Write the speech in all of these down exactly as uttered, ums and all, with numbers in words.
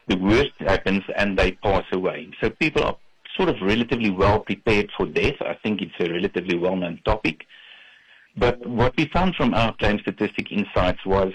the worst happens and they pass away. So people are sort of relatively well prepared for death. I think it's a relatively well-known topic. But what we found from our claim statistic insights was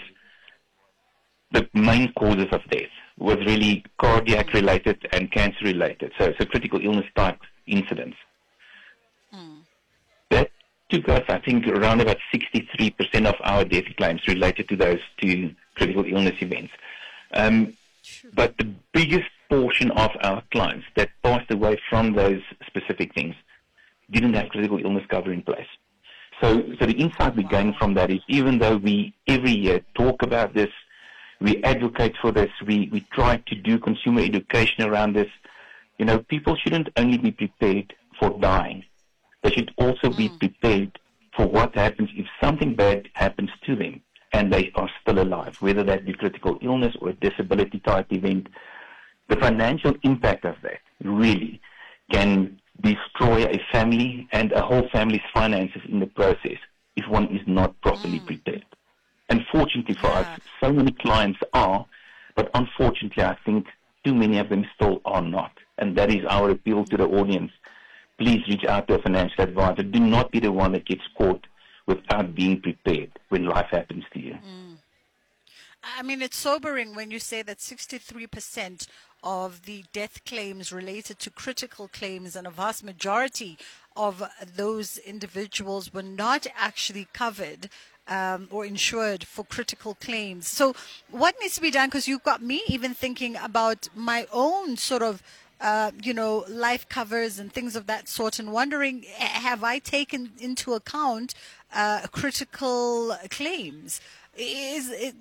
the main causes of death was really cardiac-related and cancer-related, so, so critical illness-type incidents. Mm. That took us, I think, around about sixty-three percent of our death claims related to those two critical illness events. Um, sure. But the biggest portion of our clients that passed away from those specific things didn't have critical illness cover in place. So, so the insight we wow. gain from that is, even though we every year talk about this, we advocate for this, we, we try to do consumer education around this, you know, people shouldn't only be prepared for dying. They should also mm. be prepared for what happens if something bad happens to them and they are still alive, whether that be critical illness or a disability type event. The financial impact of that really can destroy a family and a whole family's finances in the process if one is not properly mm. prepared. Unfortunately for yeah. us, so many clients are, but unfortunately I think too many of them still are not. And that is our appeal to the audience. Please reach out to a financial advisor. Do not be the one that gets caught without being prepared when life happens to you. Mm. I mean, it's sobering when you say that sixty-three percent of the death claims related to critical claims, and a vast majority of those individuals were not actually covered um, or insured for critical claims. So what needs to be done? Because you've got me even thinking about my own sort of Uh, you know, life covers and things of that sort, and wondering, have I taken into account uh, critical claims? Is it,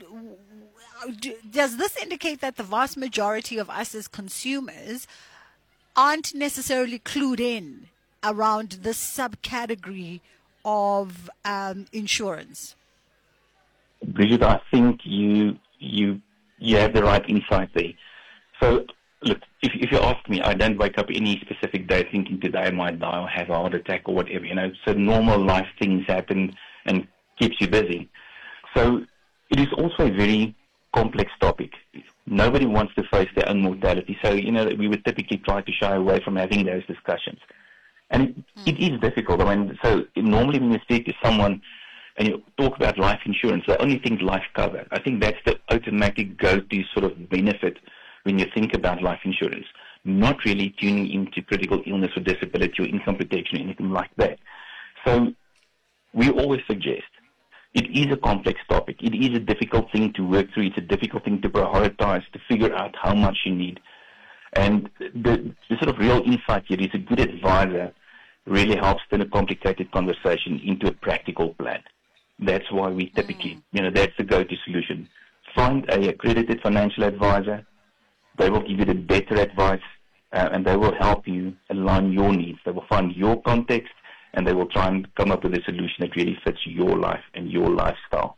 does this indicate that the vast majority of us as consumers aren't necessarily clued in around this subcategory of um, insurance? Bridget, I think you you you have the right insight there. So, look, if, if you ask me, I don't wake up any specific day thinking today I might die or have a heart attack or whatever, you know. So normal life things happen and keeps you busy. So it is also a very complex topic. Nobody wants to face their own mortality. So, you know, we would typically try to shy away from having those discussions. And it, mm. it is difficult. I mean, so normally when you speak to someone and you talk about life insurance, they only think life cover. I think that's the automatic go-to sort of benefit when you think about life insurance, not really tuning into critical illness or disability or income protection or anything like that. So we always suggest it is a complex topic. It is a difficult thing to work through. It's a difficult thing to prioritize, to figure out how much you need. And the, the sort of real insight here is a good advisor really helps turn a complicated conversation into a practical plan. That's why we typically, you know, that's the go-to solution. Find a accredited financial advisor. They will give you the better advice, uh, and they will help you align your needs. They will find your context, and they will try and come up with a solution that really fits your life and your lifestyle.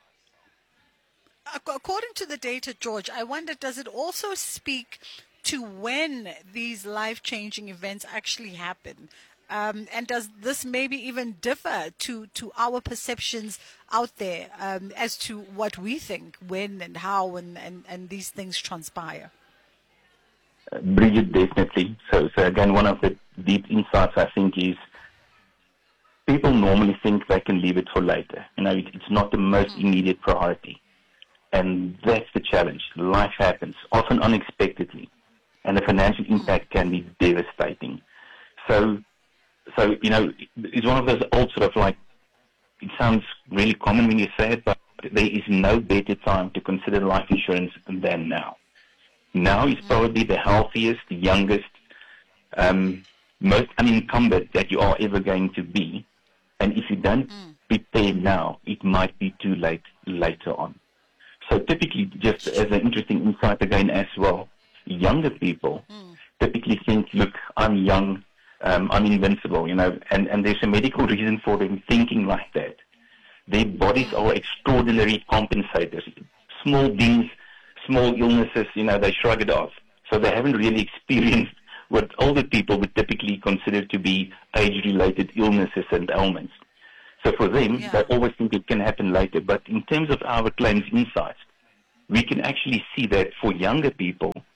According to the data, George, I wonder, does it also speak to when these life-changing events actually happen? Um, and does this maybe even differ to, to our perceptions out there um, as to what we think, when and how and, and, and these things transpire? Uh, Bridget, definitely. So, so again, one of the deep insights I think is people normally think they can leave it for later. You know, it, it's not the most mm. immediate priority. And that's the challenge. Life happens, often unexpectedly, and the financial impact can be devastating. So, so you know, it's one of those old sort of like, it sounds really common when you say it, but there is no better time to consider life insurance than now. Now is probably the healthiest, the youngest, um, most unencumbered that you are ever going to be. And if you don't mm. prepare now, it might be too late later on. So typically, just as an interesting insight again as well, younger people mm. typically think, look, I'm young, um, I'm invincible, you know, and, and there's a medical reason for them thinking like that. Their bodies are extraordinary compensators. Small dings, small illnesses, you know, they shrug it off. So they haven't really experienced what older people would typically consider to be age-related illnesses and ailments. So for them, yeah. they always think it can happen later. But in terms of our claims insights, we can actually see that for younger people,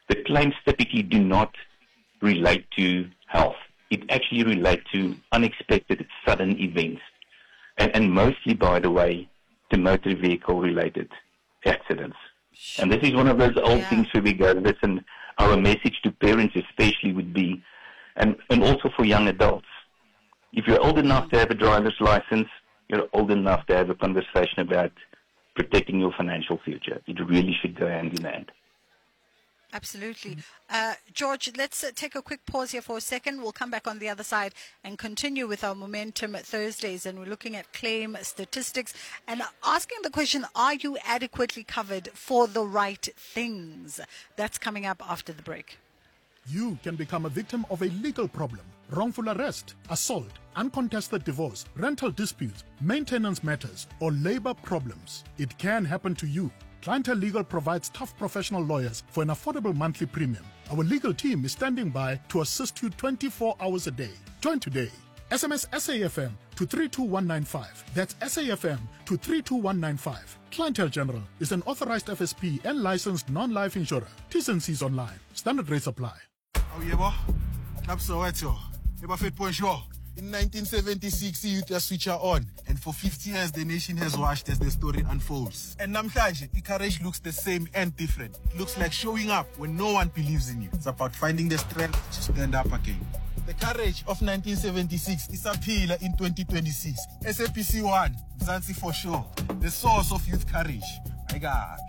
the claims typically do not relate to health. It actually relates to unexpected, sudden events. And, and mostly, by the way, to motor vehicle-related accidents. And this is one of those old yeah. things where we go, listen, our message to parents especially would be, and, and also for young adults, if you're old enough to have a driver's license, you're old enough to have a conversation about protecting your financial future. It really should go hand in hand. Absolutely. Uh, George, let's uh, take a quick pause here for a second. We'll come back on the other side and continue with our Momentum Thursdays. And we're looking at claim statistics and asking the question, are you adequately covered for the right things? That's coming up after the break. You can become a victim of a legal problem, wrongful arrest, assault, uncontested divorce, rental disputes, maintenance matters, or labor problems. It can happen to you. Clientele Legal provides tough professional lawyers for an affordable monthly premium. Our legal team is standing by to assist you twenty-four hours a day. Join today. S M S S A F M to three two one nine five. That's S A F M to three two one nine five. Clientele General is an authorized F S P and licensed non-life insurer. T's and C's online. Standard rates apply. Oh, yeah, boy. Clap so right, yo. You fit point sure. In nineteen seventy-six, you just switch her on. And for fifty years, the nation has watched as the story unfolds. And namhlanje, Courage looks the same and different. It looks like showing up when no one believes in you. It's about finding the strength to stand up again. The Courage of nineteen seventy-six is a pillar in twenty twenty-six. S A P C one, Mzansi for sure. The source of youth courage. My God.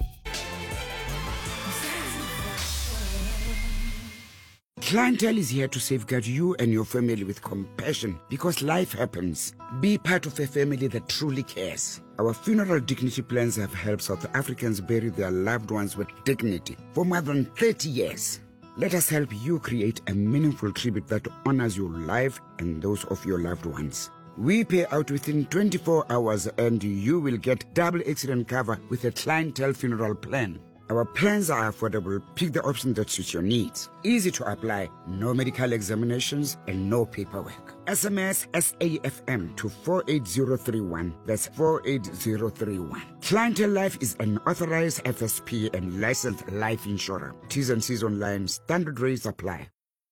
Clientele is here to safeguard you and your family with compassion because life happens. Be part of a family that truly cares. Our funeral dignity plans have helped South Africans bury their loved ones with dignity for more than thirty years. Let us help you create a meaningful tribute that honors your life and those of your loved ones. We pay out within twenty-four hours and you will get double accident cover with a Clientele funeral plan. Our plans are affordable. Pick the option that suits your needs. Easy to apply, no medical examinations, and no paperwork. S M S S A F M to four eight zero three one. That's four eight zero three one. Clientele Life is an authorized F S P and licensed life insurer. T's and C's online. Standard rates apply.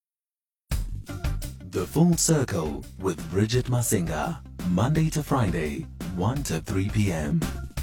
The Full Circle with Bridget Masinga. Monday to Friday, one to three p.m.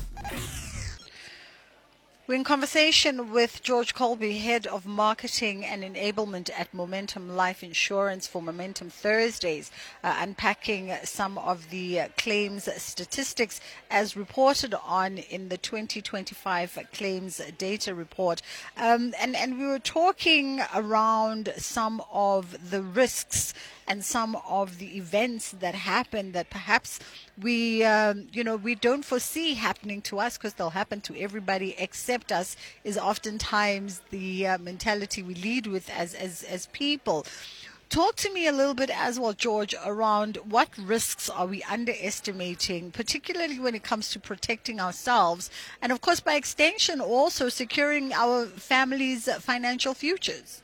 We're in conversation with George Colby, Head of Marketing and Enablement at Momentum Life Insurance for Momentum Thursdays, uh, unpacking some of the uh, claims statistics as reported on in the twenty twenty-five claims data report. Um, and, and we were talking around some of the risks and some of the events that happen that perhaps we, um, you know, we don't foresee happening to us because they'll happen to everybody except us, is oftentimes the uh, mentality we lead with as, as, as people. Talk to me a little bit as well, George, around what risks are we underestimating, particularly when it comes to protecting ourselves and, of course, by extension, also securing our families' financial futures.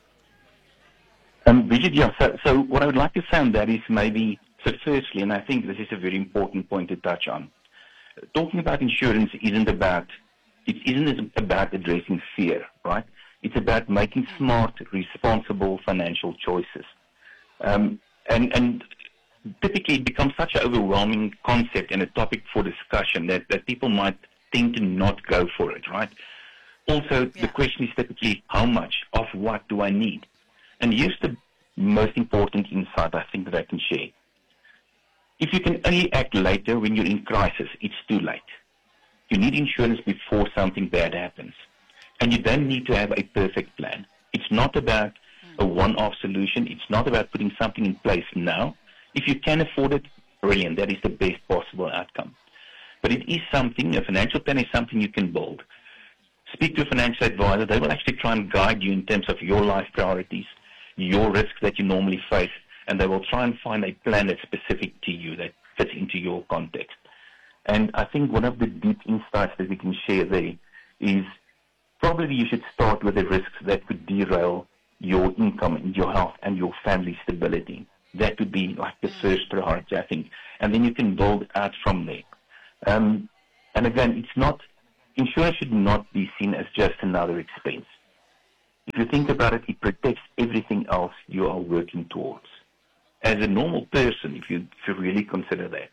Um, Bridget, yeah, so, so what I would like to say on that is maybe, so firstly, and I think this is a very important point to touch on, talking about insurance isn't about, it isn't about addressing fear, right? It's about making smart, responsible financial choices. Um, and, and typically it becomes such an overwhelming concept and a topic for discussion that, that people might tend to not go for it, right? Also, yeah. The question is typically, how much of what do I need? And here's the most important insight I think that I can share. If you can only act later when you're in crisis, it's too late. You need insurance before something bad happens. And you don't need to have a perfect plan. It's not about a one-off solution. It's not about putting something in place now. If you can afford it, brilliant. That is the best possible outcome. But it is something, a financial plan is something you can build. Speak to a financial advisor. They will actually try and guide you in terms of your life priorities, your risks that you normally face, and they will try and find a plan that's specific to you, that fits into your context. And I think one of the deep insights that we can share there is probably you should start with the risks that could derail your income and your health and your family stability. That would be like the first priority, I think. And then you can build out from there. Um, and again, it's not, insurance should not be seen as just another expense. if you think about it, it protects everything else you are working towards. As a normal person, if you, if you really consider that,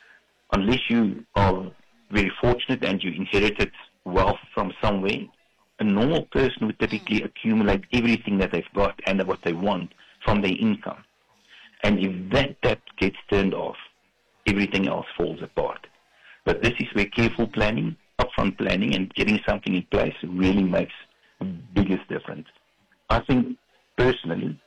unless you are very fortunate and you inherited wealth from somewhere, a normal person would typically accumulate everything that they've got and what they want from their income. And if that tap gets turned off, everything else falls apart. But this is where careful planning, upfront planning, and getting something in place really makes the biggest difference. I think, personally,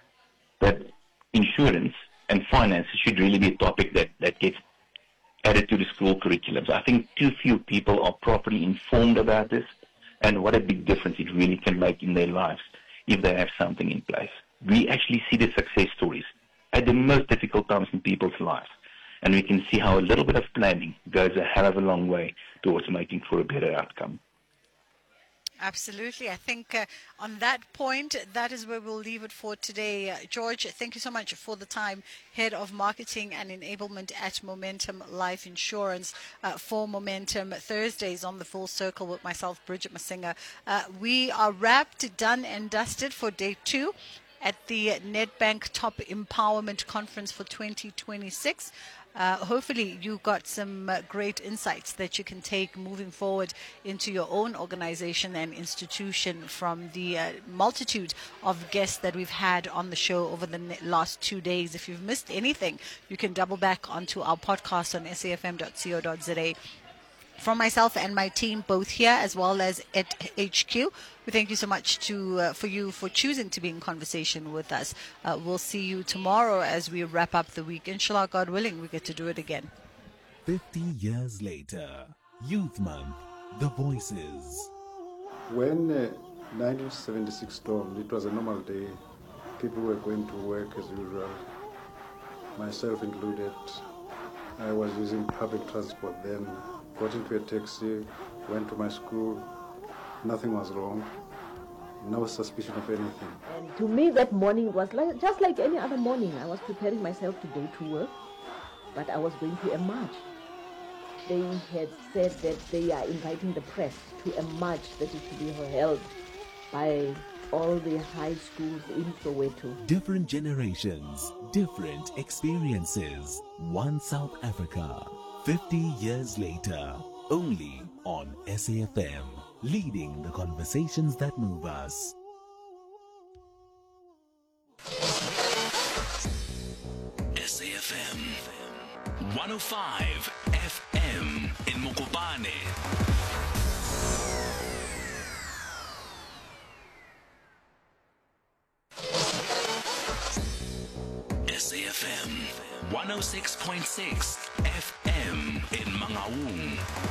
that insurance and finances should really be a topic that, that gets added to the school curriculums. I think too few people are properly informed about this, and what a big difference it really can make in their lives if they have something in place. We actually see the success stories at the most difficult times in people's lives, and we can see how a little bit of planning goes a hell of a long way towards making for a better outcome. Absolutely. I think uh, on that point, that is where we'll leave it for today. Uh, George, thank you so much for the time. Head of Marketing and Enablement at Momentum Life Insurance uh, for Momentum Thursdays on the Full Circle with myself, Bridget Masinga. Uh, we are wrapped, done and dusted for day two at the Nedbank Top Empowerment Conference for twenty twenty-six. Uh, hopefully you got some uh, great insights that you can take moving forward into your own organization and institution from the uh, multitude of guests that we've had on the show over the last two days. If you've missed anything, you can double back onto our podcast on S A F M dot co dot za. From myself and my team, both here as well as at H Q, we thank you so much to uh, for you for choosing to be in conversation with us. Uh, we'll see you tomorrow as we wrap up the week. Inshallah, God willing, we get to do it again. fifty years later, Youth Month, The Voices. When uh, nineteen seventy-six stormed, it was a normal day. People were going to work as usual, myself included. I was using public transport then. Got into a taxi, went to my school, nothing was wrong, no suspicion of anything. And to me that morning was like, just like any other morning. I was preparing myself to go to work, but I was going to a march. They had said that they are inviting the press to a march that is to be held by all the high schools in Soweto. Different generations, different experiences. One South Africa. fifty years later, only on S A F M, leading the conversations that move us. S A F M one oh five F M in Mokopane. S A F M one oh six point six F M in Mangaung.